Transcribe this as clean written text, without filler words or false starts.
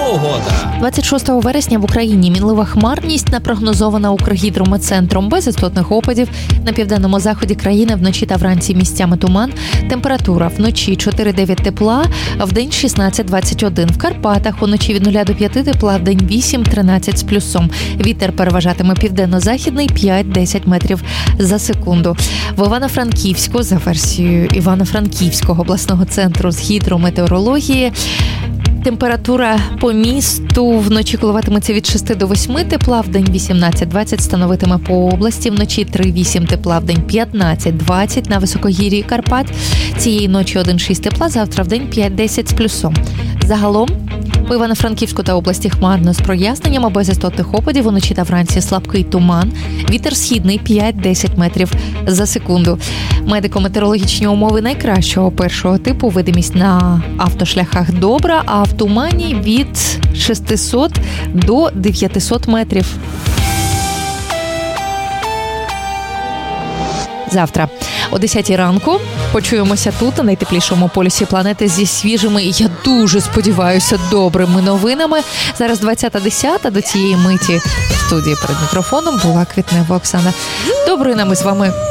Погода. 26 вересня в Україні мінлива хмарність напрогнозована Укргідрометцентром, без істотних опадів. На південному заході країни вночі та вранці місцями туман. Температура вночі 4-9 тепла, а вдень 16-21. В Карпатах уночі від 0 до 5 тепла, вдень 8-13 з плюсом. Вітер переважатиме південно-західний 5-10 метрів за секунду. В Івано-Франківську, за версією Івано-Франківського обласного центру з гідрометеорології, температура по місту вночі коливатиметься від 6 до 8 тепла, вдень 18-20 становитиме по області, вночі 3-8 тепла, вдень 15-20 на високогір'ї Карпат. Цієї ночі 1-6 тепла, завтра вдень 5-10 з плюсом. Загалом у Івано-Франківську та області хмарно з проясненнями, без істотних опадів, уночі та вранці слабкий туман, вітер східний 5-10 метрів за секунду. Медико-метеорологічні умови найкращого першого типу, видимість на автошляхах добра, а в тумані від 600 до 900 метрів. Завтра о 10 ранку почуємося тут, на найтеплішому полюсі планети, зі свіжими і, я дуже сподіваюся, добрими новинами. Зараз 20:10, до цієї миті в студії перед мікрофоном була Квітнева Оксана. Доброї нам із вами